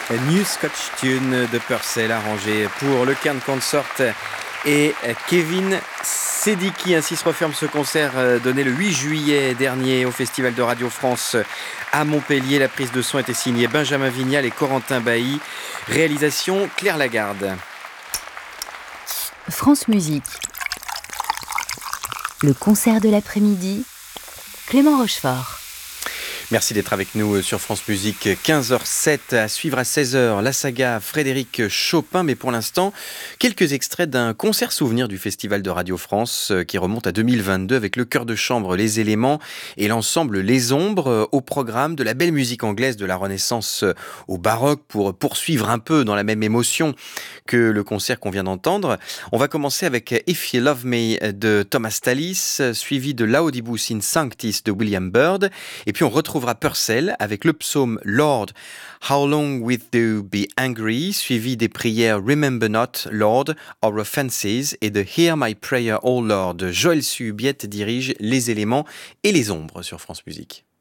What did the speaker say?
New Scotch Tune de Purcell arrangé pour le Kern Consort et Kevin Sedicki. Ainsi se referme ce concert donné le 8 juillet dernier au Festival de Radio France à Montpellier. La prise de son était signée Benjamin Vignal et Corentin Bailly. Réalisation Claire Lagarde. France Musique. Le concert de l'après-midi, Clément Rochefort. Merci d'être avec nous sur France Musique. 15h07 à suivre à 16h la saga Frédéric Chopin. Mais pour l'instant, quelques extraits d'un concert souvenir du Festival de Radio France qui remonte à 2022 avec le chœur de chambre Les Éléments et l'ensemble Les Ombres au programme de la belle musique anglaise de la Renaissance au baroque pour poursuivre un peu dans la même émotion que le concert qu'on vient d'entendre. On va commencer avec If You Love Me de Thomas Tallis, suivi de Laudibus in Sanctis de William Byrd. Et puis on retrouvera Purcell avec le psaume Lord, How Long Will You Be Angry, suivi des prières Remember Not, Lord, Our Offenses et de Hear My Prayer, O Lord. Joël Subiette dirige Les Éléments et Les Ombres sur France Musique.